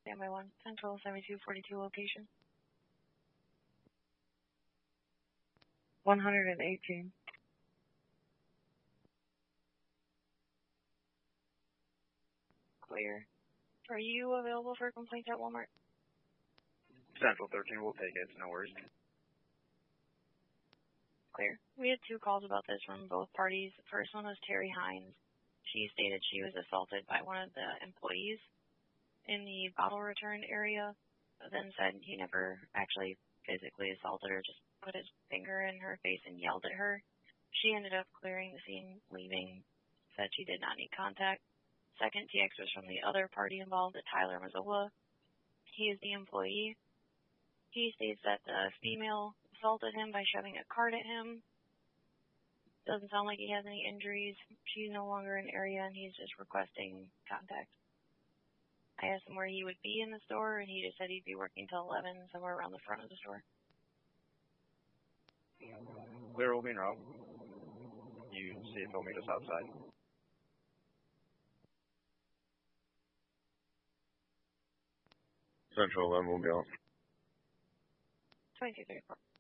Standby 1, Central 7242 location. 118. Clear. Are you available for a complaint at Walmart? Central 13, we'll take it. No worries. Clear. We had 2 calls about this from both parties. The first one was Terry Hines. She stated she was assaulted by one of the employees in the bottle return area, but then said he never actually physically assaulted her, just put his finger in her face and yelled at her. She ended up clearing the scene, leaving, said she did not need contact. Second TX was from the other party involved, Tyler Mazzola. He is the employee. He states that the female assaulted him by shoving a cart at him. Doesn't sound like he has any injuries. She's no longer in area, and he's just requesting contact. I asked him where he would be in the store, and he just said he'd be working till 11, somewhere around the front of the store. Clear will be en route. You see if he'll meet us outside. Central 11 will be out. 2234.